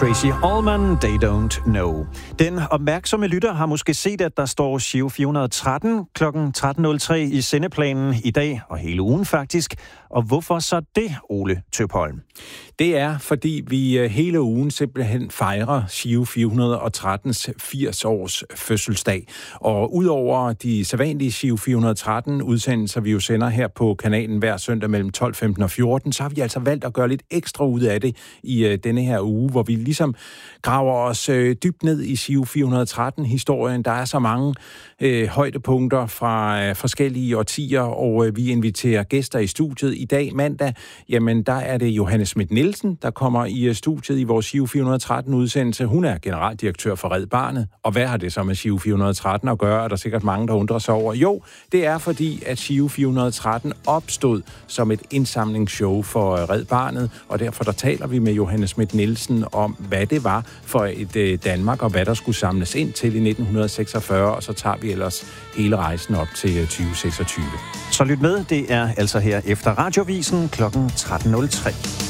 Tracy Ullman, They Don't Know. Den opmærksomme lytter har måske set, at der står Giro 413 kl. 13.03 i sendeplanen i dag, og hele ugen faktisk. Og hvorfor så det, Ole Tøpholm? Det er, fordi vi hele ugen simpelthen fejrer Giro 413's 80 års fødselsdag. Og udover de sædvanlige Giro 413 udsendelser, vi jo sender her på kanalen hver søndag mellem 12.15 og 14, så har vi altså valgt at gøre lidt ekstra ud af det i denne her uge, hvor vi ligesom graver os dybt ned i Giro 413-historien. Der er så mange højdepunkter fra forskellige årtier, og vi inviterer gæster i studiet. I dag, mandag, jamen der er det Johanne Schmidt-Nielsen, der kommer i studiet i vores Giro 413-udsendelse. Hun er generaldirektør for Red Barnet, og hvad har det så med Giro 413 at gøre? Er der sikkert mange, der undrer sig over? Jo, det er fordi, at Giro 413 opstod som et indsamlingsshow for Red Barnet, og derfor der taler vi med Johanne Schmidt-Nielsen om, hvad det var for et Danmark, og hvad der skulle samles ind til i 1946, og så tager vi ellers hele rejsen op til 2026. Så lyt med, det er altså her efter Radiovisen kl. 13.03.